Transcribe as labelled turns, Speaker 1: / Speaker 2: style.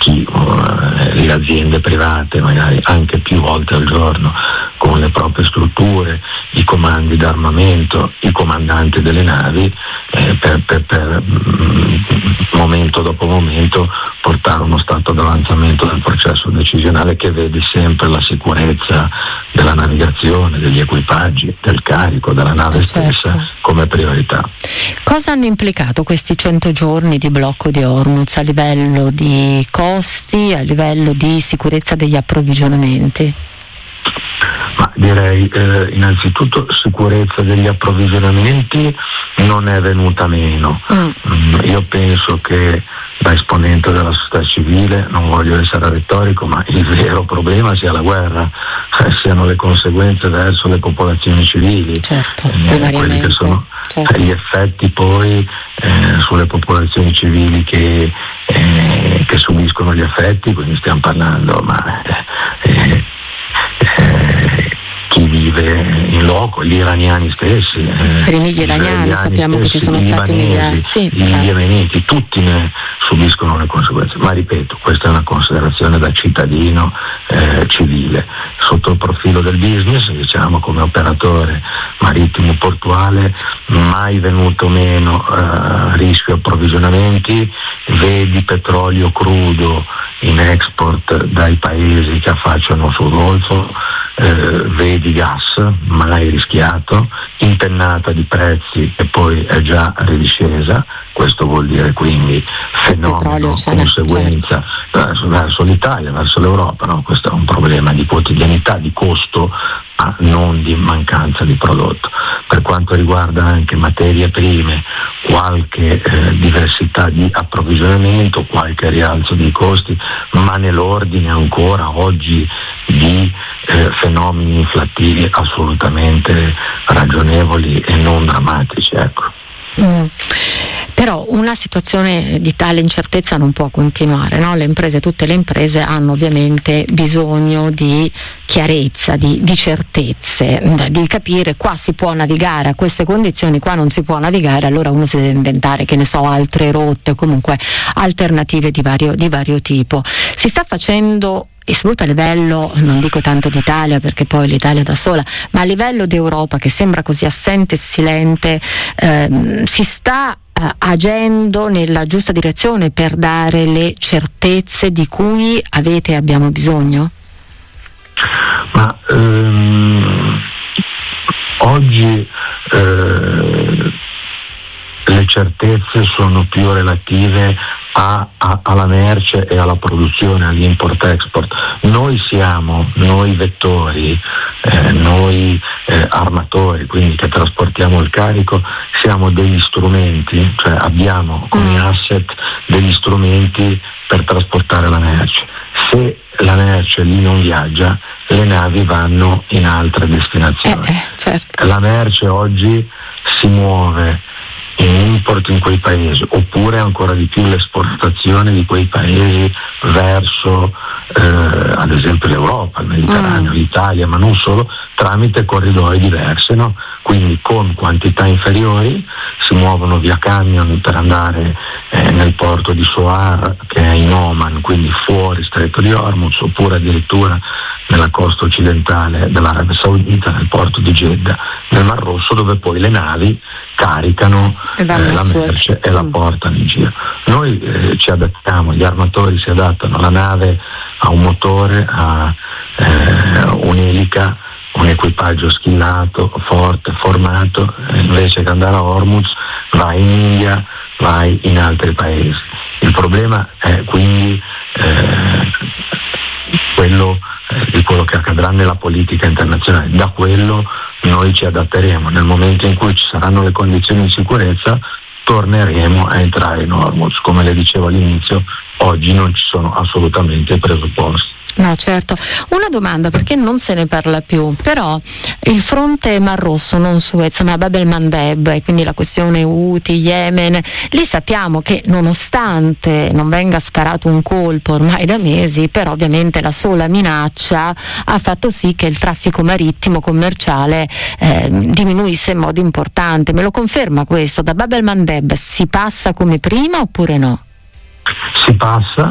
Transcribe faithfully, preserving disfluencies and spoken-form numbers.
Speaker 1: chi, uh, le aziende private magari anche più volte al giorno con le proprie strutture, i comandi d'armamento, i comandanti delle navi, eh, per, per, per mm, momento dopo momento portare uno stato d'avanzamento del processo decisionale che vede sempre la sicurezza della navigazione, degli equipaggi, del carico, della nave
Speaker 2: certo.
Speaker 1: stessa come priorità.
Speaker 2: Cosa hanno implicato questi cento giorni di blocco di Hormuz a livello di costi, a livello di sicurezza degli approvvigionamenti?
Speaker 1: Ma direi eh, innanzitutto sicurezza degli approvvigionamenti non è venuta meno. Mm. Mm, io penso che da esponente della società civile, non voglio essere retorico, ma il vero problema sia la guerra, cioè siano le conseguenze verso le popolazioni civili,
Speaker 2: certo,
Speaker 1: eh, quelli che sono
Speaker 2: certo.
Speaker 1: gli effetti poi eh, sulle popolazioni civili che, eh, che subiscono gli effetti, quindi stiamo parlando ma eh, eh, chi vive in loco, gli iraniani stessi, eh,
Speaker 2: per i migli iraniani sappiamo stessi, che ci sono stati migliaia, sì,
Speaker 1: gli yemeniti, tutti ne subiscono le conseguenze, ma ripeto, questa è una considerazione da cittadino eh, civile. Sotto il profilo del business, diciamo come operatore marittimo portuale, mai venuto meno eh, rischio approvvigionamenti, vedi petrolio crudo in export dai paesi che affacciano sul Golfo, eh, vedi gas mai rischiato, impennata di prezzi che poi è già ridiscesa, questo vuol dire quindi fenomeno, conseguenza verso, verso l'Italia, verso l'Europa, no? Questo è un problema di quotidianità, di costo, ma non di mancanza di prodotto. Per quanto riguarda anche materie prime, qualche eh, diversità di approvvigionamento, qualche rialzo dei costi, ma nell'ordine ancora oggi di eh, fenomeni inflattivi assolutamente ragionevoli e non drammatici, ecco.
Speaker 2: Mm. Però una situazione di tale incertezza non può continuare, no? Le imprese, tutte le imprese hanno ovviamente bisogno di chiarezza, di, di certezze, di capire qua si può navigare a queste condizioni, qua non si può navigare, allora uno si deve inventare, che ne so, altre rotte o comunque alternative di vario, di vario tipo. Si sta facendo, e soprattutto a livello, non dico tanto d'Italia perché poi l'Italia da sola, ma a livello d'Europa che sembra così assente e silente, ehm, si sta eh, agendo nella giusta direzione per dare le certezze di cui avete e abbiamo bisogno?
Speaker 1: Ma ehm, oggi eh, le certezze sono più relative A, a, alla merce e alla produzione, all'import-export. Noi siamo, noi vettori, eh, noi eh, armatori, quindi che trasportiamo il carico, siamo degli strumenti, cioè abbiamo come asset degli strumenti per trasportare la merce. Se la merce lì non viaggia, le navi vanno in altre destinazioni.
Speaker 2: Eh, certo.
Speaker 1: La merce oggi si muove in import in quei paesi, oppure ancora di più l'esportazione di quei paesi verso eh, ad esempio l'Europa, il Mediterraneo, mm. l'Italia, ma non solo, tramite corridoi diversi, no? Quindi con quantità inferiori si muovono via camion per andare eh, nel porto di Soar, che è in Oman, quindi fuori Stretto di Hormuz, oppure addirittura nella costa occidentale dell'Arabia Saudita, nel porto di Jeddah, nel Mar Rosso, dove poi le navi caricano eh, la merce e la portano in giro. Noi eh, ci adattiamo, gli armatori si adattano, la nave ha un motore, ha eh, un'elica, un equipaggio schillato, forte, formato, eh, invece che andare a Hormuz vai in India, vai in altri paesi. Il problema è quindi eh, quello eh, di quello che accadrà nella politica internazionale. Da quello noi ci adatteremo. Nel momento in cui ci saranno le condizioni di sicurezza torneremo a entrare in Hormuz. Come le dicevo all'inizio, oggi non ci sono assolutamente i presupposti.
Speaker 2: No, certo. Una domanda, perché non se ne parla più, però il fronte Mar Rosso, non Suez, ma Bab el-Mandeb, e quindi la questione Houthi, Yemen, lì sappiamo che nonostante non venga sparato un colpo ormai da mesi, però ovviamente la sola minaccia ha fatto sì che il traffico marittimo commerciale eh, diminuisse in modo importante. Me lo conferma questo? Da Bab el-Mandeb si passa come prima oppure no?
Speaker 1: Si passa,